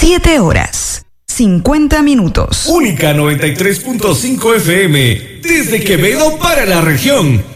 7 horas, 50 minutos. Única 93.5 FM, desde Quevedo para la región.